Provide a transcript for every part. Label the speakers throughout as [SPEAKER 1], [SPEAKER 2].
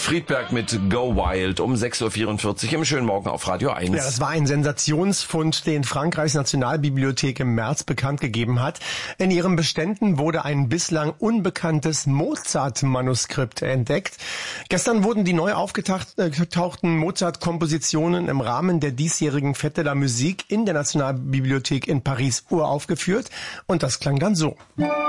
[SPEAKER 1] Friedberg mit Go Wild um 6.44 Uhr im schönen Morgen auf Radio 1.
[SPEAKER 2] Ja, das war ein Sensationsfund, den Frankreichs Nationalbibliothek im März bekannt gegeben hat. In ihren Beständen wurde ein bislang unbekanntes Mozart-Manuskript entdeckt. Gestern wurden die neu aufgetauchten Mozart-Kompositionen im Rahmen der diesjährigen Fête de la Musique in der Nationalbibliothek in Paris uraufgeführt. Und das klang dann so.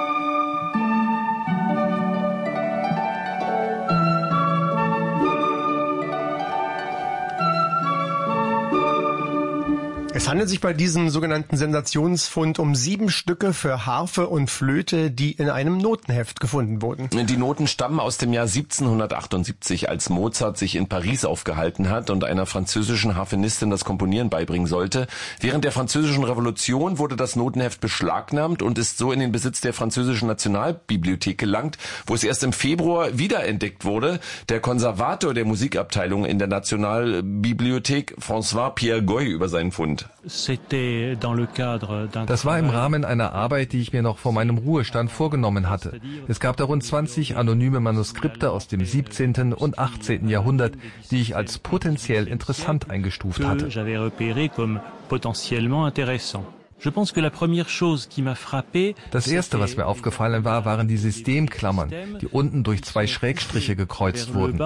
[SPEAKER 2] Es handelt sich bei diesem sogenannten Sensationsfund um 7 Stücke für Harfe und Flöte, die in einem Notenheft gefunden wurden.
[SPEAKER 1] Die Noten stammen aus dem Jahr 1778, als Mozart sich in Paris aufgehalten hat und einer französischen Harfenistin das Komponieren beibringen sollte. Während der Französischen Revolution wurde das Notenheft beschlagnahmt und ist so in den Besitz der französischen Nationalbibliothek gelangt, wo es erst im Februar wiederentdeckt wurde. Der Konservator der Musikabteilung in der Nationalbibliothek, François Pierre Goy, über seinen Fund.
[SPEAKER 3] Das war im Rahmen einer Arbeit, die ich mir noch vor meinem Ruhestand vorgenommen hatte. Es gab da rund 20 anonyme Manuskripte aus dem 17. und 18. Jahrhundert, die ich als potenziell interessant eingestuft hatte. Das erste, was mir aufgefallen war, waren die Systemklammern, die unten durch 2 Schrägstriche gekreuzt wurden.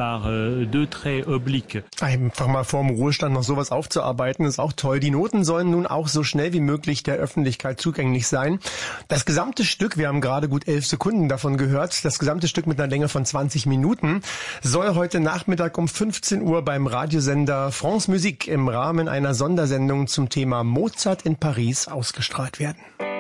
[SPEAKER 2] Einfach mal vorm Ruhestand noch sowas aufzuarbeiten, ist auch toll. Die Noten sollen nun auch so schnell wie möglich der Öffentlichkeit zugänglich sein. Das gesamte Stück, wir haben gerade gut 11 Sekunden davon gehört, das gesamte Stück mit einer Länge von 20 Minuten, soll heute Nachmittag um 15 Uhr beim Radiosender France Musique im Rahmen einer Sondersendung zum Thema Mozart in Paris ausgestrahlt werden.